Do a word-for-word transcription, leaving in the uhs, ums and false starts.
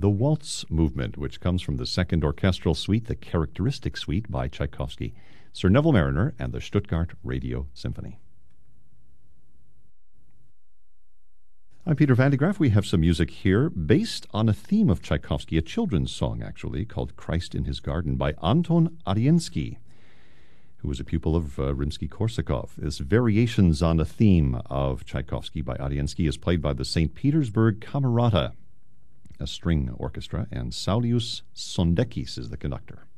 the Waltz Movement, which comes from the Second Orchestral Suite, the Characteristic Suite by Tchaikovsky, Sir Neville Marriner, and the Stuttgart Radio Symphony. I'm Peter Van de Graaff. We have some music here based on a theme of Tchaikovsky, a children's song, actually, called Christ in His Garden by Anton Ariensky, who was a pupil of uh, Rimsky-Korsakov. This Variations on a Theme of Tchaikovsky by Ariensky is played by the Saint Petersburg Camerata, a string orchestra, and Saulius Sondekis is the conductor.